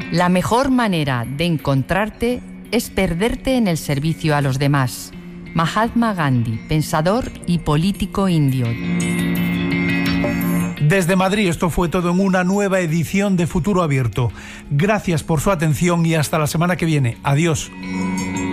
La mejor manera de encontrarte es perderte en el servicio a los demás. Mahatma Gandhi, pensador y político indio. Desde Madrid, esto fue todo en una nueva edición de Futuro Abierto. Gracias por su atención y hasta la semana que viene. Adiós.